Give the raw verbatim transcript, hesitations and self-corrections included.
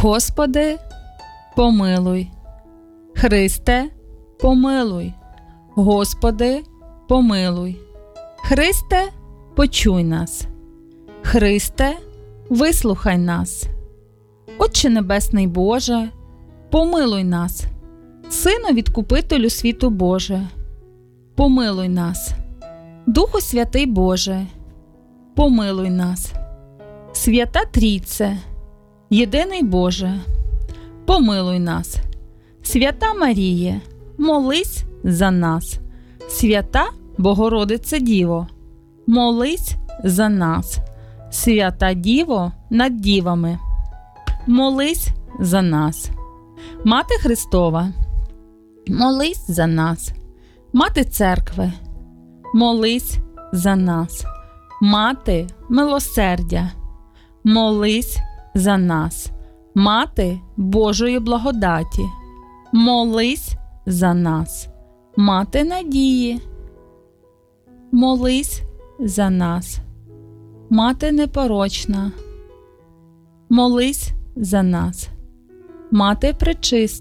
Господи, помилуй. Христе, помилуй. Господи, помилуй. Христе, почуй нас. Христе, вислухай нас. Отче Небесний Боже, помилуй нас. Сину Відкупителю світу Боже, помилуй нас. Духу Святий Боже, помилуй нас. Свята Трійце, Єдиний Боже, помилуй нас. Свята Маріє, молись за нас. Свята Богородице Діво, молись за нас. Свята Діво над дівами, молись за нас. Мати Христова, молись за нас. Мати Церкви, молись за нас. Мати милосердя, молись за нас. Мати Божої благодаті, молись за нас. Мати надії, молись за нас. Мати непорочна, молись за нас. Мати пречиста,